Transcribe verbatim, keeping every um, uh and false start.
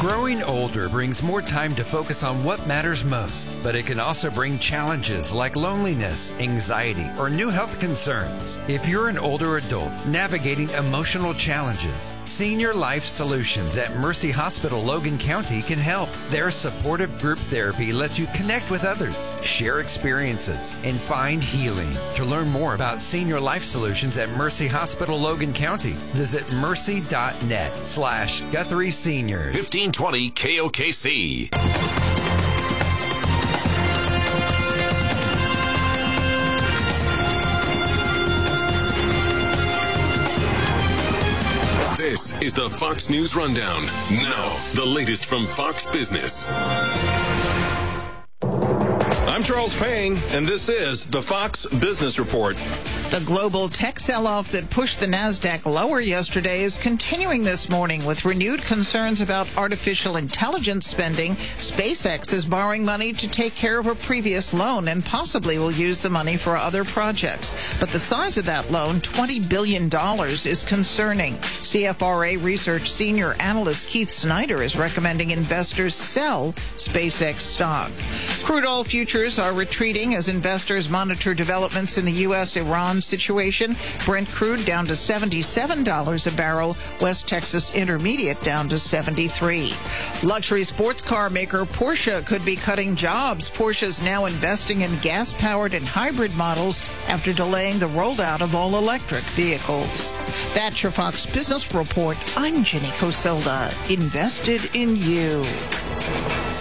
Growing older brings more time to focus on what matters most, but it can also bring challenges like loneliness, anxiety, or new health concerns. If you're an older adult navigating emotional challenges, Senior Life Solutions at Mercy Hospital Logan County can help. Their supportive group therapy lets you connect with others, share experiences, and find healing. To learn more about Senior Life Solutions at Mercy Hospital Logan County, visit mercy.net slash Guthrie Seniors. fifteen twenty K O K C. This is the Fox News Rundown. Now, the latest from Fox Business. I'm Charles Payne, and this is the Fox Business Report. The global tech sell-off that pushed the NASDAQ lower yesterday is continuing this morning with renewed concerns about artificial intelligence spending. SpaceX is borrowing money to take care of a previous loan and possibly will use the money for other projects. But the size of that loan, twenty billion dollars, is concerning. C F R A Research senior analyst Keith Snyder is recommending investors sell SpaceX stock. Crude oil futures are retreating as investors monitor developments in the U S Iran situation. Brent crude down to seventy-seven dollars a barrel. West Texas Intermediate down to seventy-three. Luxury sports car maker Porsche could be cutting jobs. Porsche is now investing in gas-powered and hybrid models after delaying the rollout of all-electric vehicles. That's your Fox Business Report. I'm Jenny Coselda. Invested in you.